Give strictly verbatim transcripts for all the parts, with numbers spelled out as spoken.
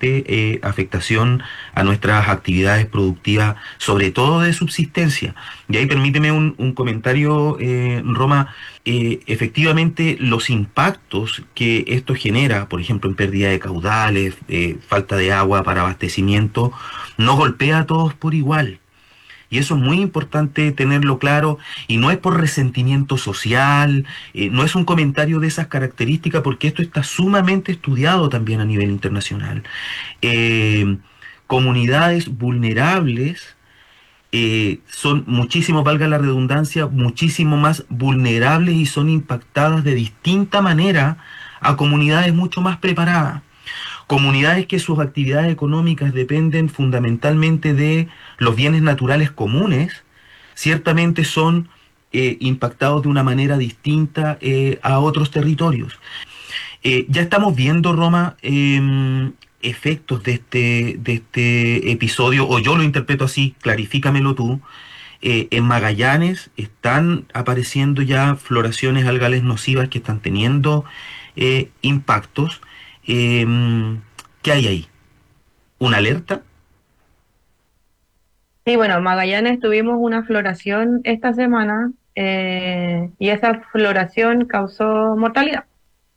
fuerte eh, afectación a nuestras actividades productivas, sobre todo de subsistencia. Y ahí permíteme un, un comentario, eh, Roma. Eh, efectivamente, los impactos que esto genera, por ejemplo, en pérdida de caudales, eh, falta de agua para abastecimiento, no golpea a todos por igual. Y eso es muy importante tenerlo claro, y no es por resentimiento social, eh, no es un comentario de esas características, porque esto está sumamente estudiado también a nivel internacional. Eh, Comunidades vulnerables eh, son muchísimo, valga la redundancia, muchísimo más vulnerables y son impactadas de distinta manera a comunidades mucho más preparadas. Comunidades que sus actividades económicas dependen fundamentalmente de los bienes naturales comunes, ciertamente son eh, impactados de una manera distinta eh, a otros territorios. Eh, ya estamos viendo, Roma, eh, efectos de este, de este episodio, o yo lo interpreto así, clarifícamelo tú. Eh, en Magallanes están apareciendo ya floraciones algales nocivas que están teniendo eh, impactos. Eh, ¿Qué hay ahí? ¿Una alerta? Sí, bueno, en Magallanes tuvimos una floración esta semana eh, y esa floración causó mortalidad.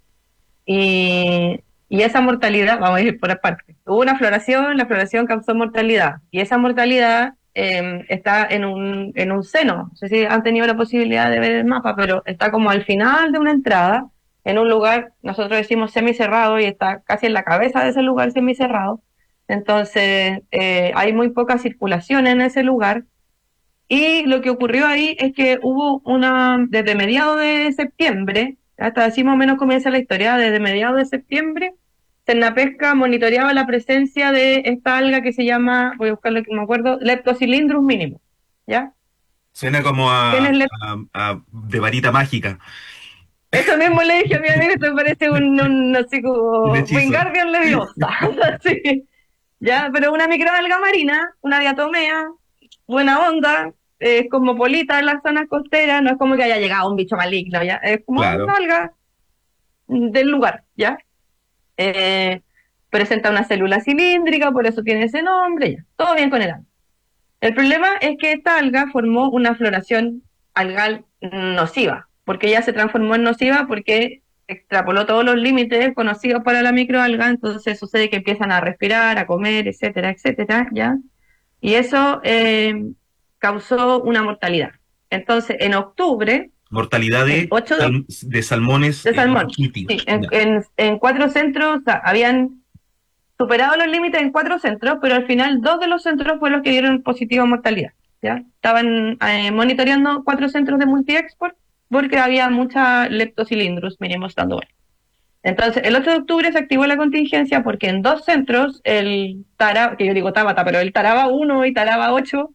Y, y esa mortalidad, vamos a ir por partes. Hubo una floración, la floración causó mortalidad y esa mortalidad eh, está en un, en un seno. No sé si han tenido la posibilidad de ver el mapa, pero está como al final de una entrada, en un lugar, nosotros decimos semicerrado y está casi en la cabeza de ese lugar semicerrado. Entonces, eh, hay muy poca circulación en ese lugar y lo que ocurrió ahí es que hubo una, desde mediados de septiembre, hasta así más o menos comienza la historia, desde mediados de septiembre, Cernapesca monitoreaba la presencia de esta alga que se llama, voy a buscarlo que no me acuerdo, Leptocylindrus mínimo, ¿ya? Suena como ¿Quién a, es Lep- a- a- de varita mágica, Eso mismo le dije a mi amigo, esto me parece un, un así un como hechizo. Wingardium Leviosa, así, ¿ya? Pero una microalga marina, una diatomea, buena onda, es cosmopolita en las zonas costeras, no es como que haya llegado un bicho maligno, ¿ya? Es como una Claro. alga del lugar, ¿ya? Eh, Presenta una célula cilíndrica, por eso tiene ese nombre, ya. Todo bien con el alga. El problema es que esta alga formó una floración algal nociva, porque ella se transformó en nociva porque extrapoló todos los límites conocidos para la microalga, entonces sucede que empiezan a respirar, a comer, etcétera, etcétera, ¿ya? Y eso eh, causó una mortalidad. Entonces, en octubre, Mortalidad el de, ocho de, sal- de salmones de eh, salmón, sí, cultivos. en, Ya. en, en cuatro centros, o sea, habían superado los límites en cuatro centros, pero al final dos de los centros fueron los que dieron positiva mortalidad. ¿Ya? Estaban eh, monitoreando cuatro centros de multi-export porque había mucha leptocilindrus mínimo dando vuelta. Entonces, el ocho de octubre se activó la contingencia porque en dos centros, el Taraba, que yo digo Tabata, pero el Taraba uno y Taraba ocho,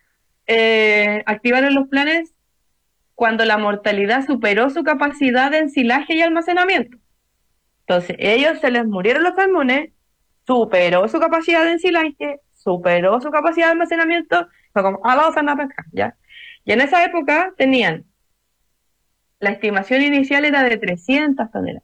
eh, activaron los planes cuando la mortalidad superó su capacidad de ensilaje y almacenamiento. Entonces, ellos se les murieron los salmones, superó su capacidad de ensilaje, superó su capacidad de almacenamiento, fue como, ah, vamos a andar a pescar, ¿ya? Y en esa época tenían, la estimación inicial era de trescientas toneladas,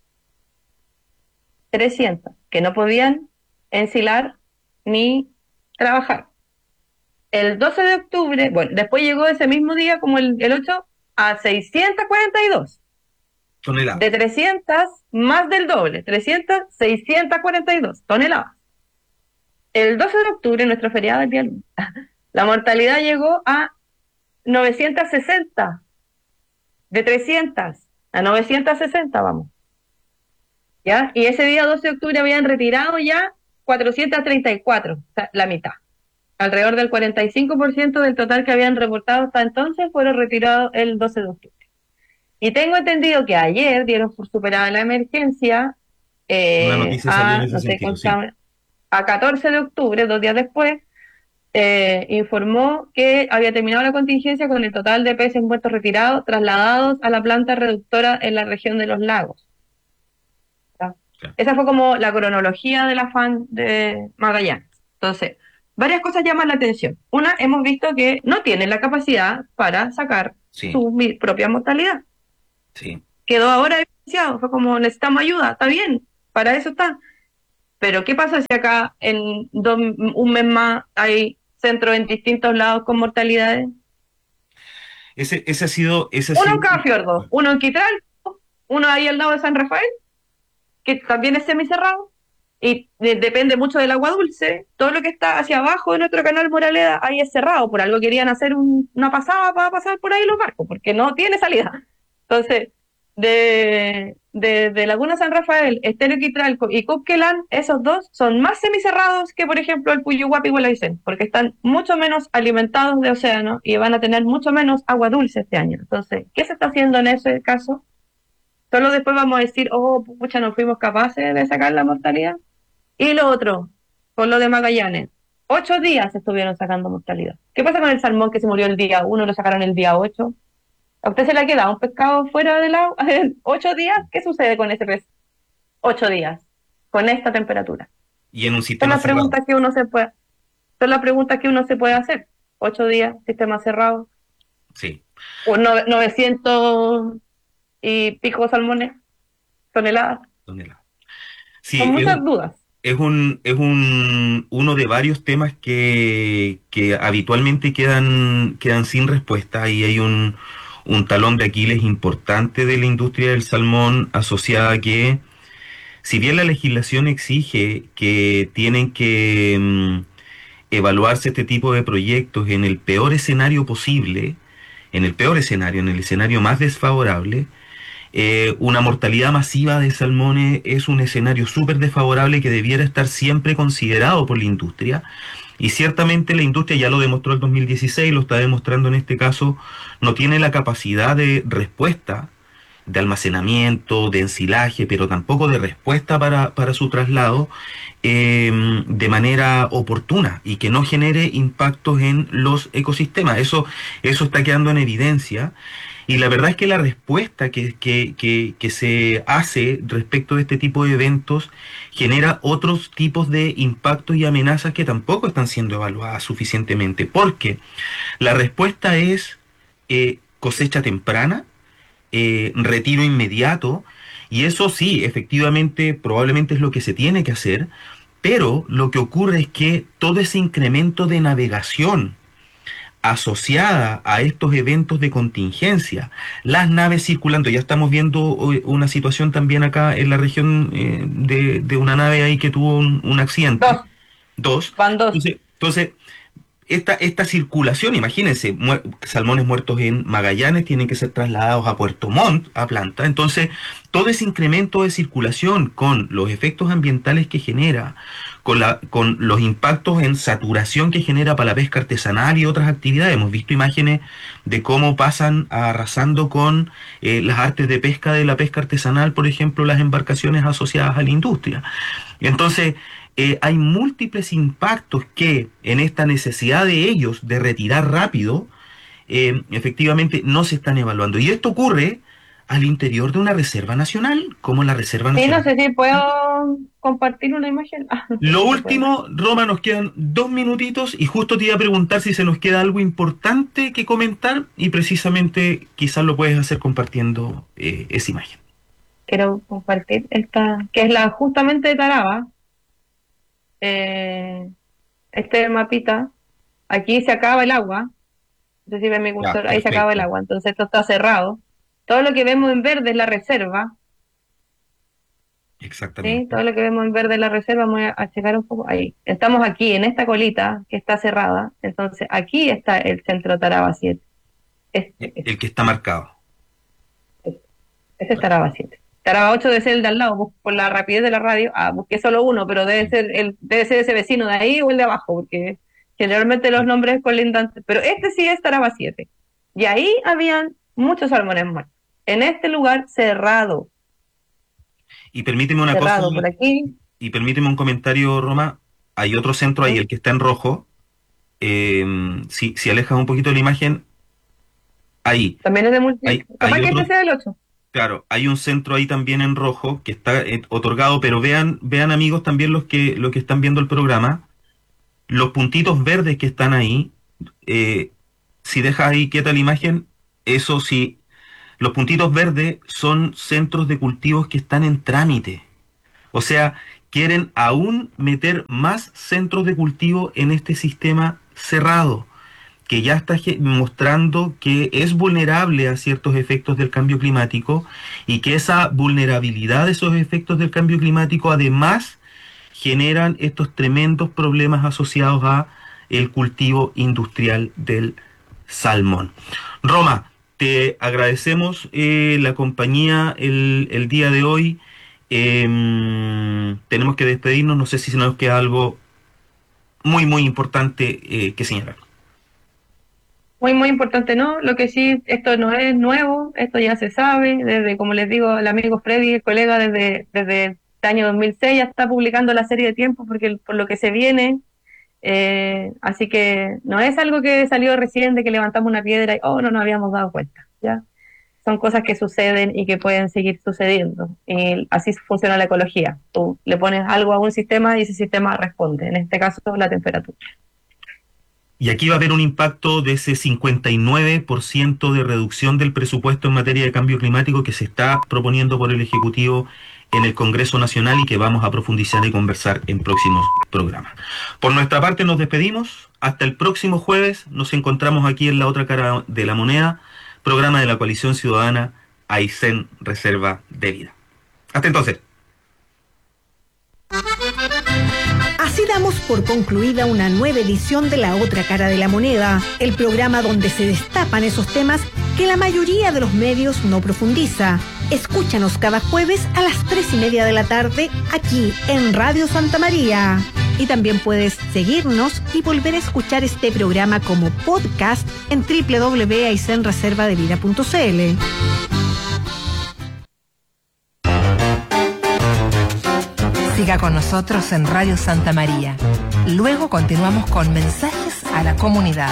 trescientas, que no podían ensilar ni trabajar. El doce de octubre, bueno, después llegó ese mismo día, como el, el ocho, a seiscientas cuarenta y dos. De Toneladas. trescientas, más del doble, trescientas, seiscientas cuarenta y dos toneladas. El doce de octubre, nuestro feriado del día lunes, la mortalidad llegó a novecientas sesenta, de trescientas a novecientas sesenta, vamos, ¿ya? Y ese día doce de octubre habían retirado ya cuatrocientas treinta y cuatro, o sea, la mitad. Alrededor del cuarenta y cinco por ciento del total que habían reportado hasta entonces fueron retirados el doce de octubre. Y tengo entendido que ayer dieron por superada la emergencia Una eh, noticia salió en a, ese no sé, sentido, sí. a catorce de octubre, dos días después, eh, informó que había terminado la contingencia con el total de peces muertos retirados trasladados a la planta reductora en la región de los lagos. ¿Ya? Claro. Esa fue como la cronología del afán de Magallanes. Entonces, varias cosas llaman la atención. Una, hemos visto que no tienen la capacidad para sacar Sí, su propia mortalidad. sí. Quedó ahora evidenciado, fue como necesitamos ayuda, está bien, para eso está. Pero ¿qué pasa si acá en dos- un mes más hay centros en distintos lados con mortalidades? Ese, ese ha sido, ese ha Uno sido, en cada fiordo, uno en Quitral, uno ahí al lado de San Rafael, que también es semicerrado, y de- depende mucho del agua dulce. Todo lo que está hacia abajo de nuestro canal Moraleda, ahí es cerrado. Por algo querían hacer un- una pasada para pasar por ahí los barcos, porque no tiene salida. Entonces, de, de, de Laguna San Rafael, Estero Quitralco y Cupquelán, esos dos son más semicerrados que, por ejemplo, el Puyuhuapi y Hualaicén, porque están mucho menos alimentados de océano y van a tener mucho menos agua dulce este año. Entonces, ¿qué se está haciendo en ese caso? Solo después vamos a decir, oh, pucha, no fuimos capaces de sacar la mortalidad. Y lo otro, con lo de Magallanes, ocho días estuvieron sacando mortalidad. ¿Qué pasa con el salmón que se murió el día uno, lo sacaron el día ocho? ¿A usted se le ha quedado un pescado fuera del agua? ¿Ocho días? ¿Qué sucede con ese pez? Ocho días, con esta temperatura. y en un Son sistema las cerrado. preguntas que uno se puede, son las preguntas que uno se puede hacer. Ocho días, sistema cerrado, Sí. o no- novecientos y pico salmones, toneladas. Tonelada. Son Sí, es, muchas dudas. es un, es un, uno de varios temas que, que habitualmente quedan, quedan sin respuesta y hay un, un talón de Aquiles importante de la industria del salmón asociada a que, si bien la legislación exige que tienen que mm, evaluarse este tipo de proyectos en el peor escenario posible, en el peor escenario, en el escenario más desfavorable, eh, una mortalidad masiva de salmones es un escenario súper desfavorable que debiera estar siempre considerado por la industria. Y ciertamente la industria ya lo demostró el dos mil dieciséis, lo está demostrando en este caso, no tiene la capacidad de respuesta, de almacenamiento, de ensilaje, pero tampoco de respuesta para, para su traslado eh, de manera oportuna y que no genere impactos en los ecosistemas. Eso, eso está quedando en evidencia. Y la verdad es que la respuesta que, que, que, que se hace respecto de este tipo de eventos genera otros tipos de impactos y amenazas que tampoco están siendo evaluadas suficientemente. Porque la respuesta es eh, cosecha temprana, eh, retiro inmediato, y eso sí, efectivamente, probablemente es lo que se tiene que hacer, pero lo que ocurre es que todo ese incremento de navegación asociada a estos eventos de contingencia, las naves circulando, ya estamos viendo eh, una situación también acá en la región eh, de, de una nave ahí que tuvo un, un accidente, Dos, dos, van dos. entonces, entonces esta, esta circulación, imagínense, mu- salmones muertos en Magallanes tienen que ser trasladados a Puerto Montt, a planta. Entonces, todo ese incremento de circulación con los efectos ambientales que genera, con, la, con los impactos en saturación que genera para la pesca artesanal y otras actividades. Hemos visto imágenes de cómo pasan arrasando con eh, las artes de pesca de la pesca artesanal, por ejemplo, las embarcaciones asociadas a la industria. Entonces, eh, hay múltiples impactos que en esta necesidad de ellos de retirar rápido, eh, efectivamente no se están evaluando. Y esto ocurre al interior de una reserva nacional, como la Reserva Sí, no Nacional. sé si puedo compartir una imagen. Ah, no sé Lo si se puede. último, Roma, nos quedan dos minutitos y justo te iba a preguntar si se nos queda algo importante que comentar y precisamente quizás lo puedes hacer compartiendo eh, esa imagen. Quiero compartir esta, que es la justamente de Taraba. Eh, este mapita, aquí se acaba el agua. No sé si ven mi Ya, cursor, ahí se acaba el perfecto. agua. Entonces esto está cerrado. Todo lo que vemos en verde es la reserva. ¿Sí? Exactamente. Todo lo que vemos en verde es la reserva. Vamos a, a checar un poco ahí. Estamos aquí, en esta colita que está cerrada. Entonces aquí está el centro Taraba siete. Este, este, El que está marcado. este. Ese es Taraba siete. Taraba ocho debe ser el de al lado, bus- por la rapidez de la radio. Ah, busqué solo uno, pero debe ser el, debe ser ese vecino de ahí o el de abajo, porque generalmente los nombres colindantes. Pero este sí es Taraba siete. Y ahí habían muchos salmones muertos. En este lugar cerrado, Y permíteme una cosa, cerrado por aquí. y permíteme un comentario, Roma. Hay otro centro ahí, el ¿Sí? que está en rojo. Eh, si, si alejas un poquito la imagen, ahí. También es de multi. Hay, hay Capaz que otro, este sea el ocho. claro, hay un centro ahí también en rojo que está eh, otorgado, pero vean, vean amigos también los que, los que están viendo el programa, los puntitos verdes que están ahí, eh, si dejas ahí quieta la imagen, eso sí, los puntitos verdes son centros de cultivos que están en trámite. O sea, quieren aún meter más centros de cultivo en este sistema cerrado, que ya está mostrando que es vulnerable a ciertos efectos del cambio climático y que esa vulnerabilidad de esos efectos del cambio climático además generan estos tremendos problemas asociados a el cultivo industrial del salmón. Roma, te agradecemos eh, la compañía el, el día de hoy. Eh, tenemos que despedirnos, no sé si se nos queda algo muy muy importante eh, que señalar. Muy, muy importante, ¿no? Lo que sí, esto no es nuevo, esto ya se sabe, desde, como les digo, el amigo Freddy, el colega, desde, desde el año dos mil seis ya está publicando la serie de tiempos porque por lo que se viene, eh, así que no es algo que salió recién de que levantamos una piedra y, oh, no nos habíamos dado cuenta, ¿ya? Son cosas que suceden y que pueden seguir sucediendo, y así funciona la ecología. Tú le pones algo a un sistema y ese sistema responde, en este caso la temperatura. Y aquí va a haber un impacto de ese cincuenta y nueve por ciento de reducción del presupuesto en materia de cambio climático que se está proponiendo por el Ejecutivo en el Congreso Nacional y que vamos a profundizar y conversar en próximos programas. Por nuestra parte nos despedimos. Hasta el próximo jueves. Nos encontramos aquí en La Otra Cara de la Moneda, programa de la Coalición Ciudadana Aysén Reserva de Vida. Hasta entonces. Así damos por concluida una nueva edición de La Otra Cara de la Moneda, el programa donde se destapan esos temas que la mayoría de los medios no profundiza. Escúchanos cada jueves a las tres y media de la tarde aquí en Radio Santa María. Y también puedes seguirnos y volver a escuchar este programa como podcast en doble u doble u doble u punto aysén reserva de vida punto c l. Siga con nosotros en Radio Santa María. Luego continuamos con mensajes a la comunidad.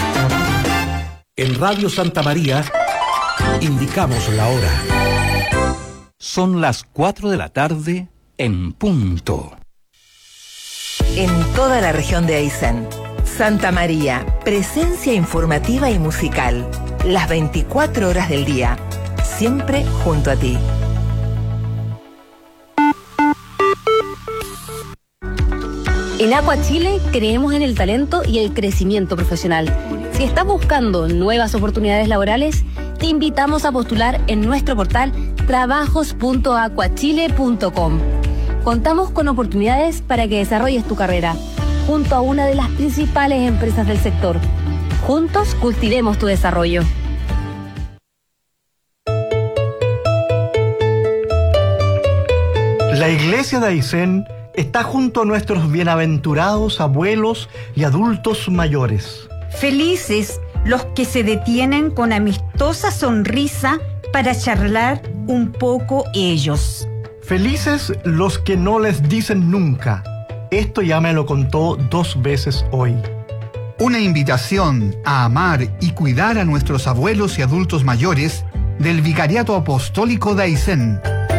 En Radio Santa María indicamos la hora. Son las cuatro de la tarde en punto. En toda la región de Aysén, Santa María, presencia informativa y musical, las veinticuatro horas del día, siempre junto a ti. En Aqua Chile creemos en el talento y el crecimiento profesional. Si estás buscando nuevas oportunidades laborales, te invitamos a postular en nuestro portal trabajos punto aquachile punto com. Contamos con oportunidades para que desarrolles tu carrera junto a una de las principales empresas del sector. Juntos cultivemos tu desarrollo. La iglesia de Aysén está junto a nuestros bienaventurados abuelos y adultos mayores. Felices los que se detienen con amistosa sonrisa para charlar un poco ellos. Felices los que no les dicen nunca. Esto ya me lo contó dos veces hoy. Una invitación a amar y cuidar a nuestros abuelos y adultos mayores del Vicariato Apostólico de Aysén.